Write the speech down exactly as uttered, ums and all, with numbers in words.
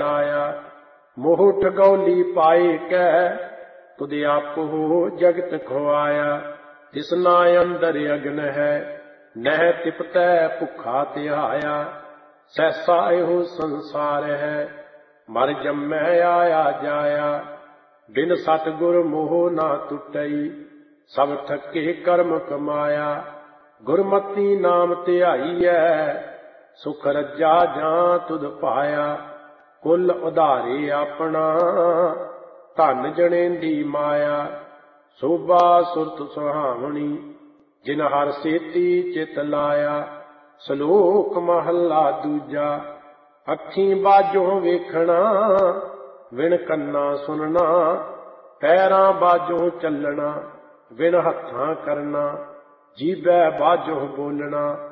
लाया। मोह ठगौली पाए कह तुद आपो जगत खोआया। तिसना अंदर अग्न है नह तिपतै भुखा तिहाया। सहसा एहो संसार है मर जम्मै आया जाया। बिन सतगुर मोह ना टुटई सब थके कर्म कमाया। गुरमति नाम ध्याईऐ सुख रज्जा जां तुद पाया। कुल उधारे अपना धन जनेंदी माया। शोभा सुरत सुहावनी जिन हर सेती चित लाया। सलोक महला दूजा अखीं बाजों वेखना विण कन्ना सुनना। पैरां बाजों चलना विण हत्थां करना। जीभै बाजों बोलना